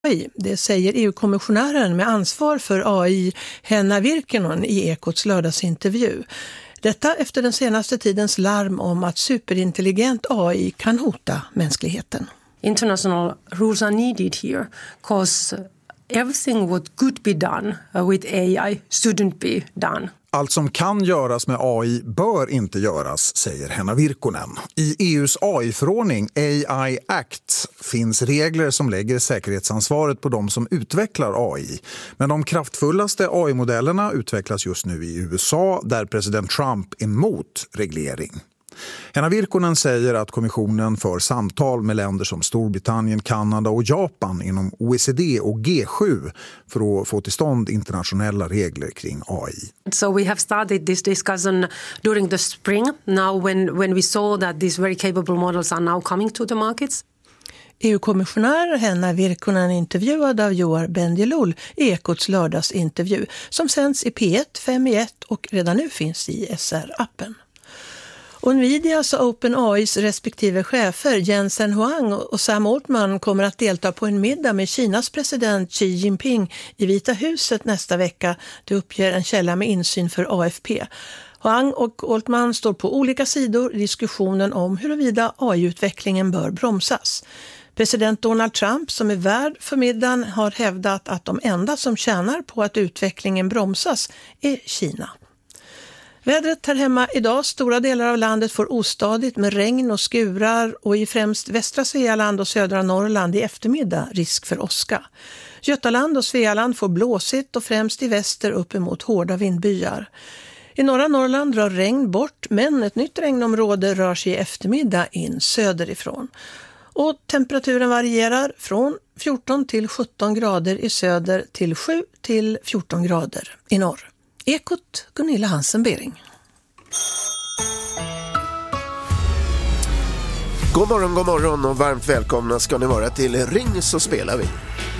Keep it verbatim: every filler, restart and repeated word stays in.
A I. Det säger E U-kommissionären med ansvar för A I, Henna Virkkunen, i Ekots lördagsintervju. Detta efter den senaste tidens larm om att superintelligent A I kan hota mänskligheten. International rules are needed here because everything what could be done with A I shouldn't be done. Allt som kan göras med A I bör inte göras, säger Henna Virkkunen. I E U:s A I-förordning A I Act finns regler som lägger säkerhetsansvaret på de som utvecklar A I. Men de kraftfullaste A I-modellerna utvecklas just nu i U S A, där president Trump är emot reglering. Henna Virkkunen säger att kommissionen för samtal med länder som Storbritannien, Kanada och Japan inom O E C D och G sju för att få till stånd internationella regler kring A I. So we have started this discussion during the spring, now when, when we saw that these very capable models are now coming to the markets. E U-kommissionär Henna Virkkunen intervjuad av Joar Bendjelloul i Ekots lördagsintervju som sänds i P ett, fem i ett och redan nu finns i S R-appen. Och Nvidias och OpenAIs respektive chefer Jensen Huang och Sam Altman kommer att delta på en middag med Kinas president Xi Jinping i Vita huset nästa vecka. Det uppger en källa med insyn för A F P. Huang och Altman står på olika sidor i diskussionen om huruvida A I-utvecklingen bör bromsas. President Donald Trump, som är värd för middagen, har hävdat att de enda som tjänar på att utvecklingen bromsas är Kina. Vädret här hemma idag, stora delar av landet får ostadigt med regn och skurar och i främst västra Svealand och södra Norrland i eftermiddag risk för åska. Götaland och Svealand får blåsigt och främst i väster upp emot hårda vindbyar. I norra Norrland drar regn bort, men ett nytt regnområde rör sig i eftermiddag in söderifrån. Och temperaturen varierar från fjorton till sjutton grader i söder till sju till fjorton grader i norr. Ekot, Gunilla Hansen-Bering. God morgon, god morgon och varmt välkomna ska ni vara till Ring så spelar vi.